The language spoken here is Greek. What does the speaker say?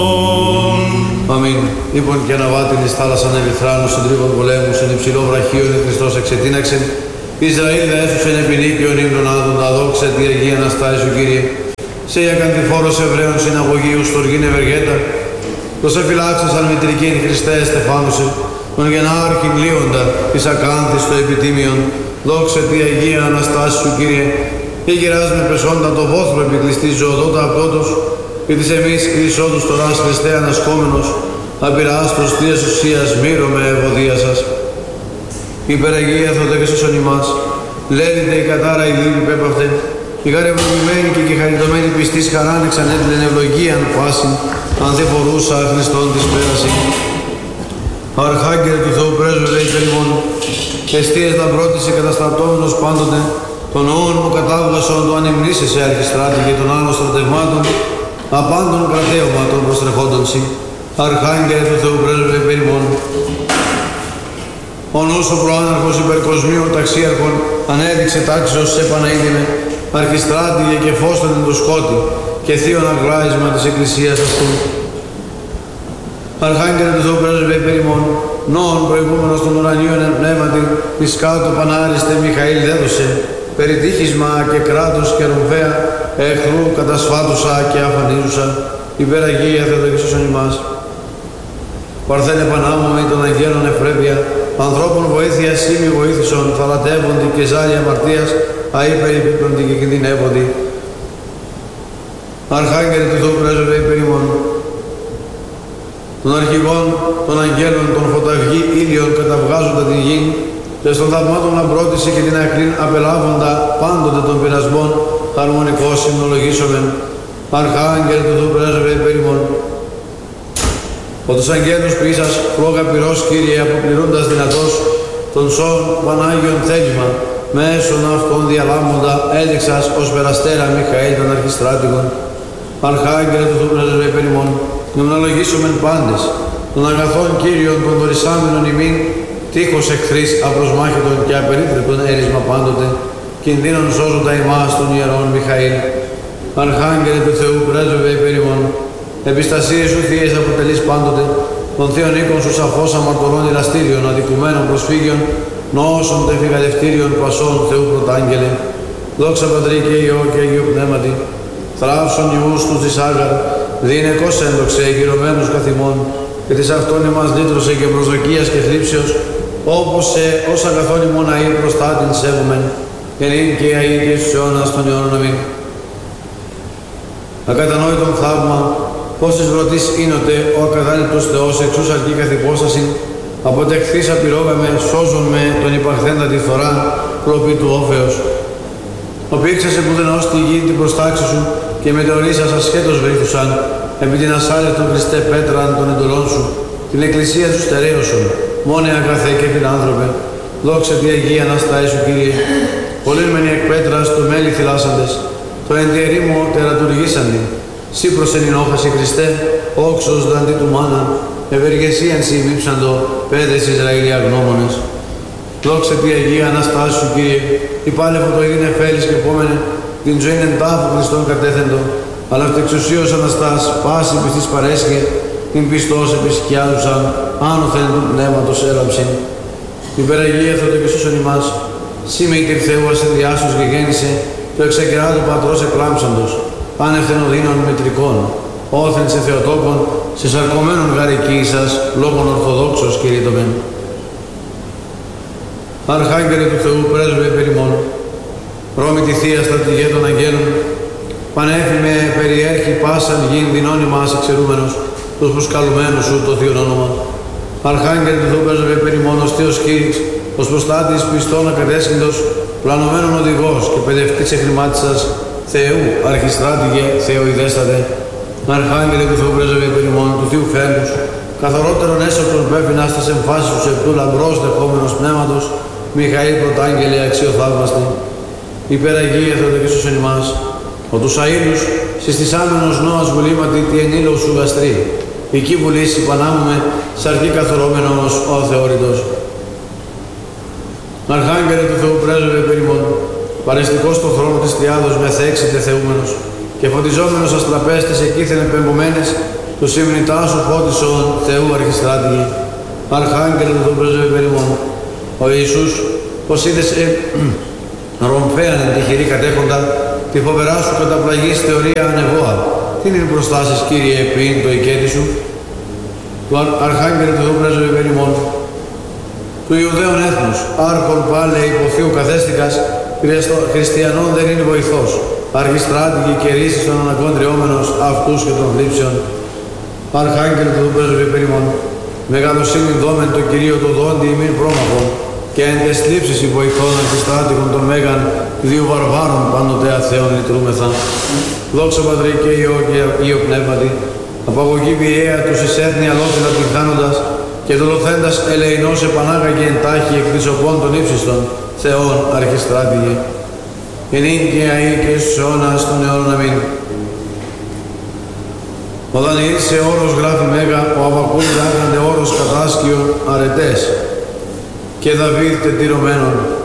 Αμήν. Λοιπόν και αναβάτην εις θάλασσαν ερυθράνου, συντρίβων πολέμους, εν υψηλό βραχίον, εν Χριστός εξετίναξεν. Ισραήλ δε έσουσεν επινίκιον ύμνων άδων, να δόξα τη Αγία Αναστάσιου Κύριε. Σε ιακαντιφόρος Εβραίων συναγωγίου, στοργήν ευεργέτα. Προς εφυλάξας αλμητρικήν Χριστέ στεφάνουσε, τον γενάρχην λίοντα, της ακάνθης το επιτίμιον. Δόξα τη Αγία Αναστάσιου Κύριε. Και γυράς με πεσόντα το βόθρο επικλειστής ζωοδότα απτώτος, και της εμείς κρίσοντος τωράς Χριστέ ανασκόμενος, απειράστος Θείας ουσίας μύρο με ευωδία σας. Υπεραγία Θεοτοκεσόσον ημάς, λέδετε η κατάρα η λύπη πέπαυτε, η χαρευλογημένη και χαριτωμένη πιστής χαράν εξανέτειλεν ευλογίαν πάσιν, αν δεν φορούσα Χριστόν της πέραση. Αρχάγγελε του Θεού πρέσβευε υπέρ ημών, εστίες λαμπρότης καταστρατώμενος πάντοτε, τον νόον μου κατάβγασον του ανεμνήσεσαι αρχιστράτη και των άλλων στρατευμάτων, απάντων κρατέωμα των προστρεχόντων σοι. Αρχάγγελε του Θεού πρέσβευε υπέρ ημών. Ο νους ο προάναρχος υπερκοσμίου ταξίαρχων ανέδειξε τάξεως σε Παναίδημε, αρχιστράτη και φώστον εν το σκότη και θείον αγλάισμα της Εκκλησίας αυτού. Αρχάγγελε του Θεού πρέσβευε υπέρ ημών. Νόον προηγούμενος των ουρανίων εν πνεύματι, της κάτω Πανάριστε Μιχαήλ δέδωσε, περιτύχισμα και κράτος και ρομφαία, εχθρού κατασφάτουσα και αφανίζουσα, υπεραγία Θεοτοκεσόσον ημάς. Παρθένε Πανάμωμη των αγγέλων ευπρέπεια, ανθρώπων βοήθεια σήμη βοήθησον, θαλατεύοντι και ζάλια αμαρτίας, αείπερipίπλοντι και κινδυνεύοντι. Αρχάγγελε του Θεού πρέσβευε υπέρ ημών. Των αρχηγών των αγγέλων των φωταυγή ήλιων καταβγάζοντα την γη, και στον θαυμάτων λαμπρότησε και την ακλήν απελάβοντα πάντοτε των πειρασμών, χαρμονικός συμνολογήσομεν. Αρχάγγελε του Θεού πρέσβευε υπέρ ημών. Ο τους αγγέλους ποιήσας φλόγα πυρός Κύριε, αποπληρούντας δυνατός των σώων Πανάγιον θέλημα, μέσων αυτών διαλάμβοντα έδειξας ως περαστέρα Μιχαήλ των αρχιστράτηγων. Αρχάγγελε του Θεού πρέσβευε υπέρ ημών. Νομνολογήσομεν πάντες των αγαθών Κύριων των δωρησάμενων ημίν, τείχος εχθρής απροσμάχητον και απερίτρεπτον έρισμα πάντοτε, κινδύνων σώζοντα ημάς των ιερών Μιχαήλ. Αρχάγγελε του Θεού πρέσβευε υπέρ ημών. Επιστασίες σου θείες αποτελείς πάντοτε, των θείων οίκων σου σαφώς αμαρτωλών ηλαστήριων, αδικουμένων προσφύγιων, νόσων τεφηγαλευτήριων πασών Θεού πρωτάγγελε. Δόξα Πατρί και Υιό και Αγίου Πνεύματι, θράψον ιούς τους της Άγαρ, διηνεκώς έντοξε εγγυρωμένους καθημών, και της αυτόν εμάς λύτρωσε και προσδοκίας και θλίψεως, όπως σε ως αγαθόν ημών αΐ προστάτην σέβομεν, και νυν και αΐ και στους αιώνας των αιώνων αμήν. Ακατανόητον θαύμα, πως της βρωτής ίνοτε ο ακατάληπτος Θεός εξούς αρκεί καθ' υπόστασιν, αποτεχθείς απειρόγαμε, σώζον με τον υπαρθέντα τη φθορά, προπή του όφεως. Οπήξασε που δεν ως τη γη την προστάξη σου, και μετεωρήσας ασχέτως βρήθουσαν, επί την ασάλευτον Χριστέ πέτραν των εντολών σου, την εκκλησία του στερέωσον, μόνε αγαθέ και φιλάνθρωπε. Δόξα τη Αγία Αναστάσιου Κύριε, πολύμενοι εκ πέτρας του μέλη θυλάσαντες, το εν τη ερήμο τερατουργήσαντι. Σύ προσενινόχαση Χριστέ, όξος δαντί του μάνα, ευεργεσίαν σύ μύψαντο, πέδες Ισραήλια γνώμονες. Δόξα τη Αγία Αναστάσιου Κύριε, υπάλευο το ειρήνε φέλης και επόμενε, την ζωή εν τάφου Χριστόν κατέθεντο, αλλά αυτεξουσίως Αναστάς, πάση πιστής παρέσχε, την πιστός επισκιάζουσαν, άνωθεν του πνεύματος έλαμψην. Υπεραγία Θεοτοκεσόσον ημάς, σήμε ητήρ Θεού ασυνδιάσους και γέννησε, το εξακερά του Πατρός εκλάμψαντος, άνευθεν οδύνων μετρικών, όθεν σε Θεοτόκον, σε σαρκωμένων γαρικοί σας, λόγων Ορθοδόξος κηρύττομεν. Αρχάγγελε του Θεού πρέσβευε υπέρ ημών. Ρώμη τη Θεία στρατηγέ των αγγέλων, πανέφημε περιέρχει πάσαν γην δεινών ημάς εξαιρούμενος, τους προσκαλουμένους σου το θείον όνομα. Αρχάγγελε του Θεού πρέσβευε υπέρ ημών, ως Θεός Κύριξ, ως προστάτης πιστών ακατέσχυντος, πλανωμένων οδηγός και παιδευτής εχρημάτισσας, Θεού αρχιστράτηγε, Θεοειδέστατε. Αρχάγγελε του Θεού πρέσβευε υπέρ ημών, του Θείου Φέρνους, καθαρότερον έσωπτον πέφυνας τας εμφάσεις του σεπτού λαμπρός δεχόμενος πνεύματος, Μιχαήλ πρωτάγγελε αξιοθαύμαστη. Υπεραγία Θεοτοκεσόσον ημάς, ο τους αήλους συστησάμενος νόας βουλήματι τι ενήλω σου γαστρή, εκεί βουλήσει Πανάμωμε, σαρκή καθορώμενος ο αθεώρητος. Αρχάγγελε του Θεού πρέσβευε υπέρ ημών, παρεστικός στο θρόνο της Τριάδος μεθέξιτε θεούμενος, και φωτιζόμενος αστραπές της εκείθεν επεμπομένες, το σεμνητά σου φώτισον Θεού αρχιστράτηγε, Αρχάγγελε του πρέσβευε περιμόν. Ο Ιησούς, πως είδες ρομφέαν εν τη χειρή κατέχοντα, τη φοβερά σου καταπλαγής θεωρία ανεβόα. Τι είναι μπροστά σας, Κύριε, ποιήν το οικέτη σου, του Αρχάγγελε του πρέσβευε περιμόν. Του Ιουδαίων έθνους, άρχον πάλε υποθείου καθέστηκας, χριστιανών δεν είναι βοηθός. Αρχιστράτηγοι και ρίσεις των αναγκών τριόμενος αυτούς και των θλίψεων. Αρχάγγελε του πρέσβευε περιμόν. Μεγαλοσύνη δόμεν το Κυρίο το δόντι ημίν πρόμαχων, και εν τες θλίψεις η βοηθών αρχιστράτηγων των Μέγαν, δύο βαρβάρων πάντοτε αθέων λυτρούμεθα. Δόξα Πατρί και Υιό και Υιό Πνεύματι, απαγωγή βιαία τους εις έθνη αλόθυνα πληθάνοντας, και δολοθέντας ελεηνός επανάγαγε εντάχει εκ της οπών των ύψιστων, Θεών αρχιστράτηγε. Ενήν και αεί και στους αιώνας των αιώνων αμήν. Ο Δανιήλ σε όρος γράφει Μέγα, ο Αβακούλης άκρανται όρος κατάσκιο αρετές, και Δαβίδ τετυρωμένων.